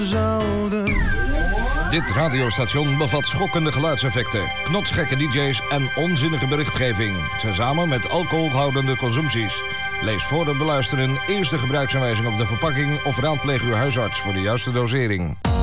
zouden. Dit radiostation bevat schokkende geluidseffecten, knotsgekke dj's en onzinnige berichtgeving. Tezamen met alcoholhoudende consumpties. Lees voor het beluisteren eerst de gebruiksaanwijzing op de verpakking of raadpleeg uw huisarts voor de juiste dosering.